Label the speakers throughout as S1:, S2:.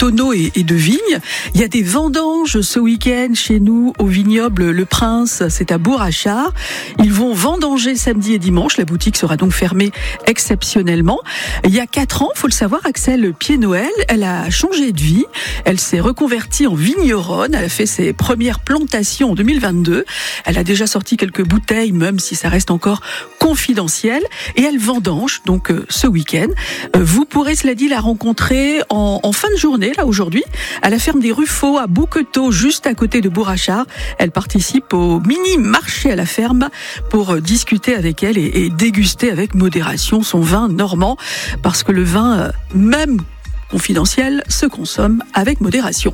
S1: tonneaux et de vignes. Il y a des vendanges ce week-end chez nous au vignoble Le Prince, c'est à Bourg-Achard. Ils vont vendanger samedi et dimanche. La boutique sera donc fermée exceptionnellement. Il y a 4 ans, faut le savoir, Axel Pied-Noël, elle a changé de vie. Elle s'est reconvertie en vigneronne. Elle a fait ses premières plantations en 2022. Elle a déjà sorti quelques bouteilles, même si ça reste encore confidentiel. Et elle vendange donc ce week-end. Vous pourrez, cela dit, la rencontrer en fin de journée, là aujourd'hui, à la ferme des Ruffaux à Bouquetot, juste à côté de Bourg-Achard. Elle participe au mini-marché à la ferme pour discuter avec elle et déguster avec modération son vin normand, parce que le vin, même confidentiel, se consomme avec modération.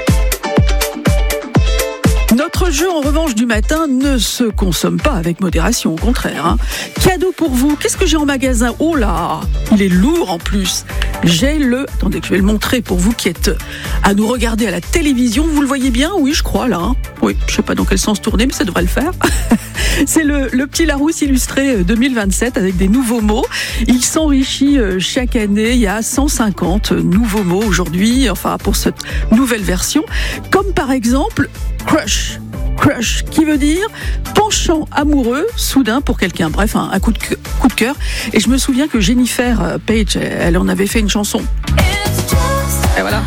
S1: Notre jeu en revanche du matin ne se consomme pas avec modération, au contraire. Cadeau pour vous, qu'est-ce que j'ai en magasin? Oh là, il est lourd en plus. Attendez que je vais le montrer pour vous qui êtes à nous regarder à la télévision. Vous le voyez bien? Oui, je crois là. Oui, je sais pas dans quel sens tourner, mais ça devrait le faire. C'est le petit Larousse illustré 2027 avec des nouveaux mots. Il s'enrichit chaque année. Il y a 150 nouveaux mots aujourd'hui, enfin pour cette nouvelle version. Comme par exemple crush. Crush, qui veut dire penchant amoureux, soudain pour quelqu'un. Bref, un coup de cœur. Et je me souviens que Jennifer Page, elle en avait fait une chanson. Et voilà.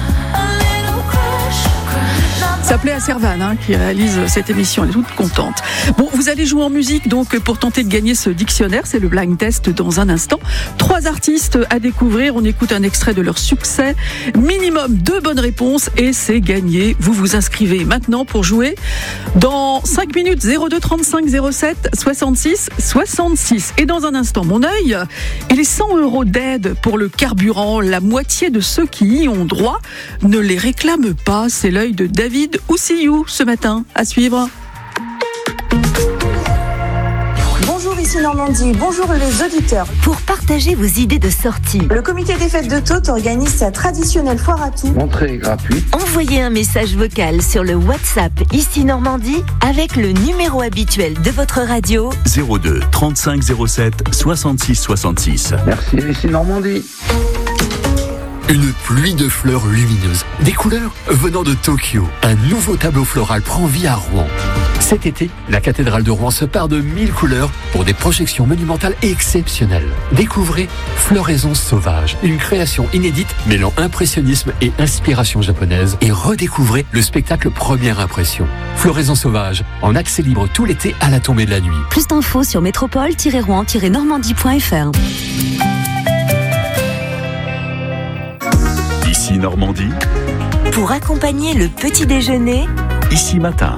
S1: Ça plaît à Servane, qui réalise cette émission. Elle est toute contente. Bon, vous allez jouer en musique donc pour tenter de gagner ce dictionnaire. C'est le blind test dans un instant. 3 artistes à découvrir. On écoute un extrait de leur succès. Minimum 2 bonnes réponses et c'est gagné. Vous vous inscrivez maintenant pour jouer dans 5 minutes. 02 35 07 66 66. Et dans un instant, mon œil et les 100 € d'aide pour le carburant. La moitié de ceux qui y ont droit ne les réclament pas. C'est l'œil de David Oussillou ce matin, à suivre.
S2: Bonjour, ici Normandie. Bonjour les auditeurs.
S3: Pour partager vos idées de sortie,
S2: Le comité des fêtes de Tôtes organise sa traditionnelle foire à tout.
S4: Entrée gratuite.
S3: envoyez un message vocal sur le WhatsApp ici Normandie avec le numéro habituel de votre radio
S5: 02 35 07 66 66.
S4: Merci, ici Normandie.
S6: Une pluie de fleurs lumineuses, des couleurs venant de Tokyo. Un nouveau tableau floral prend vie à Rouen. Cet été, la cathédrale de Rouen se part de 1000 couleurs pour des projections monumentales exceptionnelles. Découvrez Floraison sauvage, une création inédite mêlant impressionnisme et inspiration japonaise. Et redécouvrez le spectacle Première Impression. Floraison sauvage, en accès libre tout l'été à la tombée de la nuit.
S3: Plus d'infos sur métropole-rouen-normandie.fr.
S5: Ici Normandie,
S3: Pour accompagner le petit déjeuner,
S5: ici matin.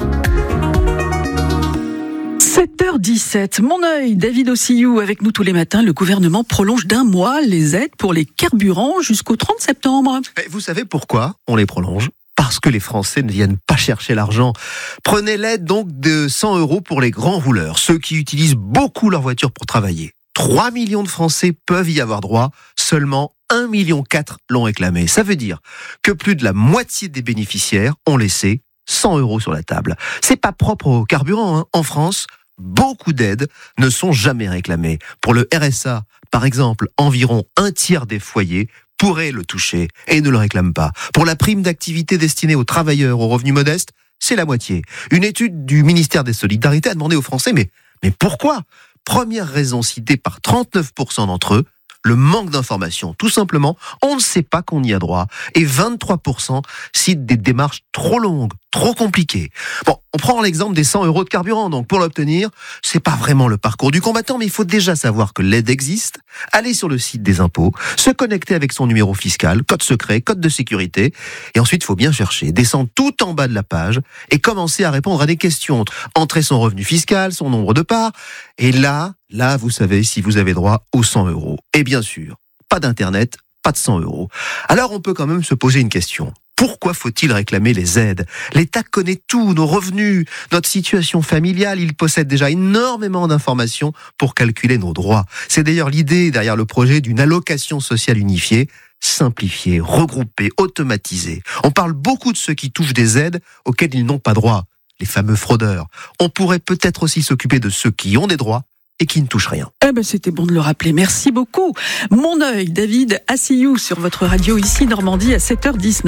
S1: 7h17, mon œil, David Oussillou avec nous tous les matins. Le gouvernement prolonge d'1 mois les aides pour les carburants jusqu'au 30 septembre.
S7: Vous savez pourquoi on les prolonge ? Parce que les Français ne viennent pas chercher l'argent. Prenez l'aide donc de 100 € pour les grands rouleurs, ceux qui utilisent beaucoup leur voiture pour travailler. 3 millions de Français peuvent y avoir droit, seulement 1,4 million l'ont réclamé. Ça veut dire que plus de la moitié des bénéficiaires ont laissé 100 € sur la table. C'est pas propre au carburant, En France, beaucoup d'aides ne sont jamais réclamées. Pour le RSA, par exemple, environ 1/3 des foyers pourraient le toucher et ne le réclament pas. Pour la prime d'activité destinée aux travailleurs aux revenus modestes, c'est la moitié. Une étude du ministère des Solidarités a demandé aux Français, mais pourquoi ? Première raison citée par 39% d'entre eux, le manque d'information. Tout simplement, on ne sait pas qu'on y a droit. Et 23% citent des démarches trop longues, trop compliquées. Bon, on prend l'exemple des 100 € de carburant. Donc, pour l'obtenir, c'est pas vraiment le parcours du combattant, mais il faut déjà savoir que l'aide existe, aller sur le site des impôts, se connecter avec son numéro fiscal, code secret, code de sécurité. Et ensuite, il faut bien chercher, descendre tout en bas de la page et commencer à répondre à des questions. Entrer son revenu fiscal, son nombre de parts. Et là, vous savez si vous avez droit aux 100 €. Et bien sûr, pas d'internet, pas de 100 €. Alors on peut quand même se poser une question. Pourquoi faut-il réclamer les aides ? L'État connaît tout, nos revenus, notre situation familiale, il possède déjà énormément d'informations pour calculer nos droits. C'est d'ailleurs l'idée derrière le projet d'une allocation sociale unifiée, simplifiée, regroupée, automatisée. On parle beaucoup de ceux qui touchent des aides auxquelles ils n'ont pas droit, les fameux fraudeurs. On pourrait peut-être aussi s'occuper de ceux qui ont des droits et qui ne touchent rien.
S1: C'était bon de le rappeler. Merci beaucoup. Mon œil, David Oussillou sur votre radio ici Normandie à 7h19.